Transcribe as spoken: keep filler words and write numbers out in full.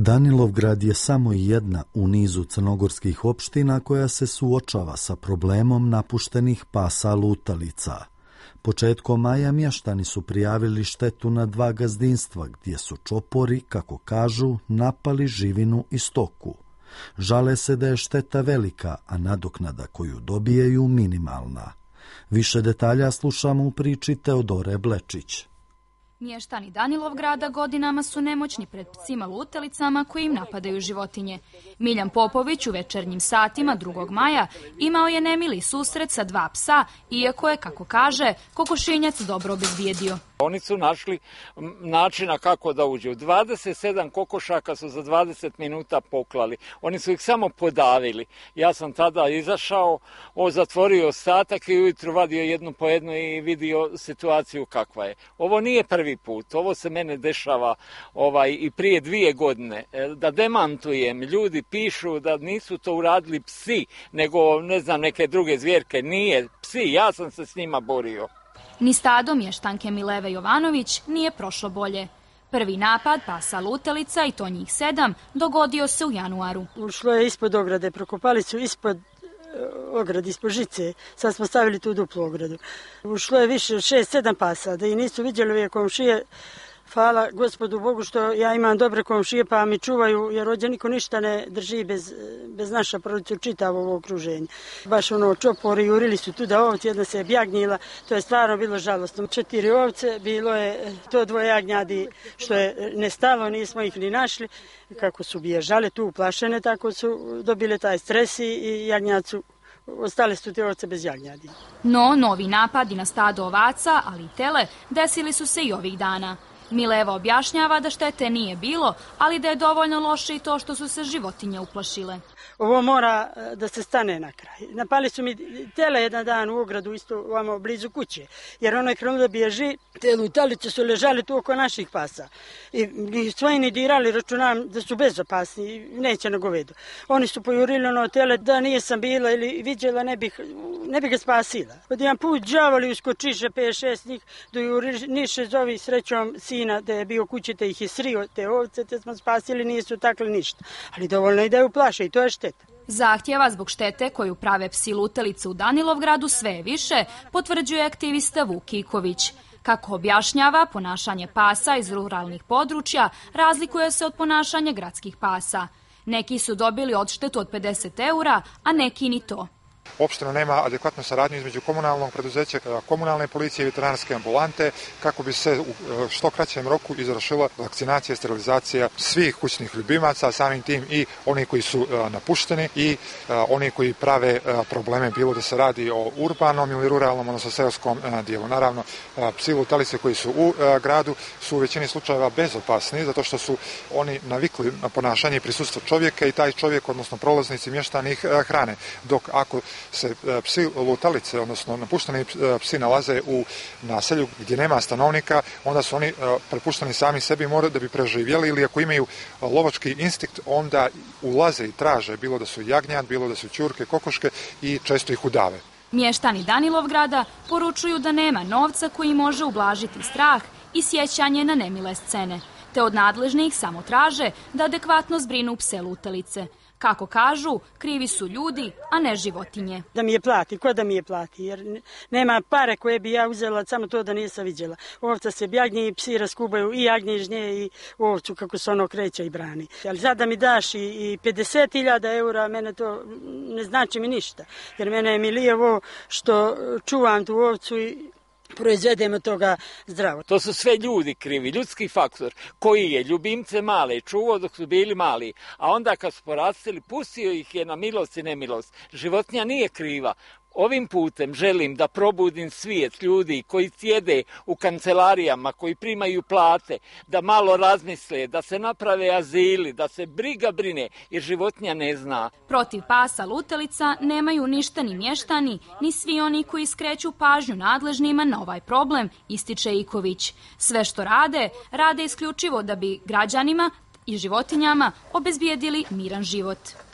Danilovgrad je samo jedna u nizu crnogorskih opština koja se suočava sa problemom napuštenih pasa lutalica. Početkom maja mještani su prijavili štetu na dva gazdinstva gdje su čopori, kako kažu, napali živinu i stoku. Žale se da je šteta velika, a nadoknada koju dobijaju minimalna. Više detalja slušamo u priči Teodore Blečić. Mještani Danilovgrada godinama su nemoćni pred psima lutalicama koji im napadaju životinje. Miljan Popović u večernjim satima drugog maja imao je nemili susret sa dva psa, iako je, kako kaže, kokošinjac dobro obezbijedio. Oni su našli načina kako da uđu. dvadeset sedam kokošaka su za dvadeset minuta poklali. Oni su ih samo podavili. Ja sam tada izašao, zatvorio ostatak i ujutru vadio jednu po jednu i vidio situaciju kakva je. Ovo nije prvi put. Ovo se mene dešava ovaj, i prije dvije godine. Da demantujem, ljudi pišu da nisu to uradili psi, nego ne znam neke druge zvjerke. Nije psi, ja sam se s njima borio. Ni stado mještanke Mileve Jovanović nije prošlo bolje. Prvi napad pasa lutalica, i to njih sedam, dogodio se u januaru. Ušlo je ispod ograde, prokopali su ispod ograde, ispod žice. Sad smo stavili tu duplu ogradu. Ušlo je više šest, sedam pasa, da i nisu vidjeli ove komšije. Hvala Gospodu Bogu što ja imam dobre komšije pa mi čuvaju, jer ovdje niko ništa ne drži bez, bez naša porodica čitavo ovo okruženje. Baš ono čopori, jurili su tu da ovce, jedna se je bjagnjila, to je stvarno bilo žalostno. Četiri ovce, bilo je to dvoje jagnjadi što je nestalo, nismo ih ni našli. Kako su bježale tu uplašene, tako su dobile taj stres i jagnjacu. Ostale su te ovce bez jagnjadi. No, novi napadi na stado ovaca, ali i tele, desili su se i ovih dana. Mileva objašnjava da štete nije bilo, ali da je dovoljno loše i to što su se životinje uplašile. Ovo mora da se stane na kraj. Napali su mi tele jedan dan u ogradu, isto ovamo blizu kuće, jer ono je krenulo da bježi, te lutalice su ležali tu oko naših pasa. I, i svoji ni dirali, računam da su bezopasni, neće na govedu. Oni su pojurili ono tele, da nije sam bila ili vidjela, ne bih, ne bih ga spasila. Od jedan put džavoli uskočiše pet šest njih, do juriše zovi srećom sina da je bio kući, te ih je srio, te ovce, te smo spasili, nisu takli ništa. Ali dovoljno i da je uplaše i to je šteta. Zahtjeva zbog štete koju prave psi lutalice u Danilovgradu sve je više, potvrđuje aktivista Vuk Kiković. Kako objašnjava, ponašanje pasa iz ruralnih područja razlikuje se od ponašanja gradskih pasa. Neki su dobili odštetu od pedeset eura, a neki ni to. Opština nema adekvatnu saradnju između komunalnog preduzeća, komunalne policije i veterinarske ambulante kako bi se u što kraćem roku izvršila vakcinacija i sterilizacija svih kućnih ljubimaca, samim tim i oni koji su napušteni i oni koji prave probleme, bilo da se radi o urbanom ili ruralnom, odnosno seoskom dijelu. Naravno, psi lutalice koji su u gradu su u većini slučajeva bezopasni, zato što su oni navikli na ponašanje i prisustvo čovjeka i taj čovjek, odnosno prolaznici, mještani ih hrane. Dok ako se psi lutalice, odnosno napušteni psi nalaze u naselju gdje nema stanovnika, onda su oni prepušteni sami sebi, moraju da bi preživjeli, ili ako imaju lovački instinkt, onda ulaze i traže, bilo da su jagnjad, bilo da su ćurke, kokoške i često ih udave. Mještani Danilovgrada poručuju da nema novca koji može ublažiti strah i sjećanje na nemile scene, te od nadležnih samo traže da adekvatno zbrinu pse lutalice. Kako kažu, krivi su ljudi, a ne životinje. Da mi je plati, ko da mi je plati, jer nema pare koje bi ja uzela samo to da nisam vidjela. Ovca se bjagnje i psi raskubaju i jagnje iz nje i ovcu kako se ono kreće i brani. Ali sad da mi daš i pedeset hiljada eura, mene to ne znači mi ništa, jer mene je milijevo što čuvam tu ovcu i proizvedemo toga zdravo. To su sve ljudi krivi, ljudski faktor koji je ljubimce male čuvao dok su bili mali, a onda kad su porastili pustio ih je na milost i nemilost. Životinja nije kriva. Ovim putem želim da probudim svijet ljudi koji sjede u kancelarijama, koji primaju plate, da malo razmisle, da se naprave azili, da se briga brine, jer životinja ne zna. Protiv pasa lutalica nemaju ništa ni mještani, ni svi oni koji skreću pažnju nadležnima na ovaj problem, ističe Iković. Sve što rade, rade isključivo da bi građanima i životinjama obezbijedili miran život.